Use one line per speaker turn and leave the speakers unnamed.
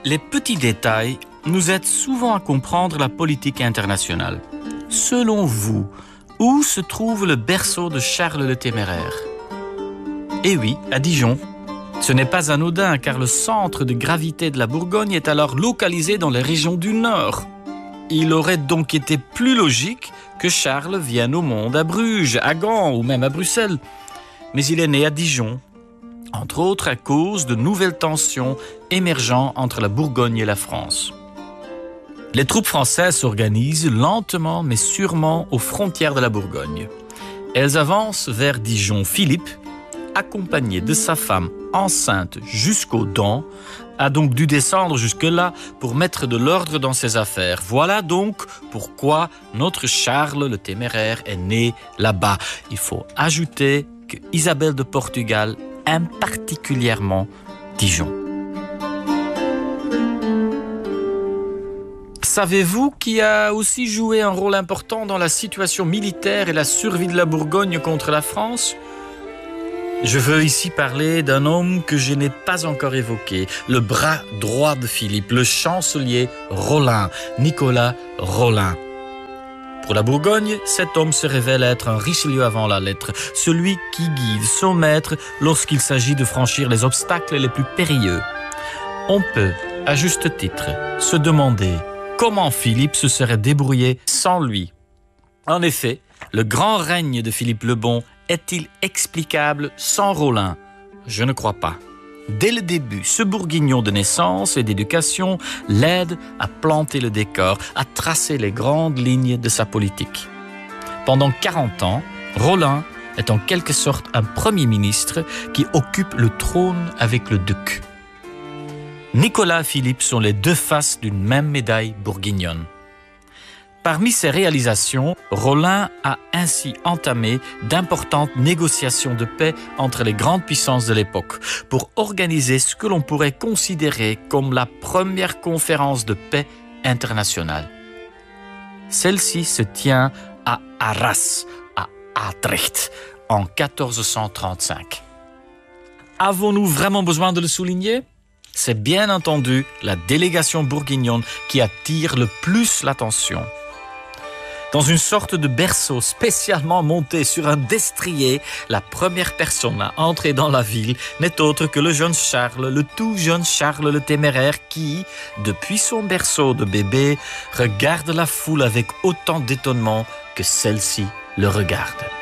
Les petits détails nous aident souvent à comprendre la politique internationale. Selon vous, où se trouve le berceau de Charles le Téméraire? Eh oui, à Dijon. Ce n'est pas anodin car le centre de gravité de la Bourgogne est alors localisé dans les régions du Nord. Il aurait donc été plus logique que Charles vienne au monde à Bruges, à Gand ou même à Bruxelles. Mais il est né à Dijon, entre autres à cause de nouvelles tensions émergeant entre la Bourgogne et la France. Les troupes françaises s'organisent lentement mais sûrement aux frontières de la Bourgogne. Elles avancent vers Dijon. Philippe, accompagné de sa femme enceinte jusqu'aux dents, a donc dû descendre jusque-là pour mettre de l'ordre dans ses affaires. Voilà donc pourquoi notre Charles le Téméraire est né là-bas. Il faut ajouter que Isabelle de Portugal aime particulièrement Dijon. Savez-vous qui a aussi joué un rôle important dans la situation militaire et la survie de la Bourgogne contre la France ? Je veux ici parler d'un homme que je n'ai pas encore évoqué, le bras droit de Philippe, le chancelier Rolin, Nicolas Rolin. Pour la Bourgogne, cet homme se révèle être un Richelieu avant la lettre, celui qui guide son maître lorsqu'il s'agit de franchir les obstacles les plus périlleux. On peut, à juste titre, se demander comment Philippe se serait débrouillé sans lui. En effet, le grand règne de Philippe le Bon est-il explicable sans Rolin ? Je ne crois pas. Dès le début, ce bourguignon de naissance et d'éducation l'aide à planter le décor, à tracer les grandes lignes de sa politique. Pendant 40 ans, Rolin est en quelque sorte un premier ministre qui occupe le trône avec le duc. Nicolas et Philippe sont les deux faces d'une même médaille bourguignonne. Parmi ses réalisations, Rolin a ainsi entamé d'importantes négociations de paix entre les grandes puissances de l'époque pour organiser ce que l'on pourrait considérer comme la première conférence de paix internationale. Celle-ci se tient à Arras, à Atrecht, en 1435. Avons-nous vraiment besoin de le souligner ? C'est bien entendu la délégation bourguignonne qui attire le plus l'attention. Dans une sorte de berceau spécialement monté sur un destrier, la première personne à entrer dans la ville n'est autre que le jeune Charles, le tout jeune Charles le Téméraire qui, depuis son berceau de bébé, regarde la foule avec autant d'étonnement que celle-ci le regarde.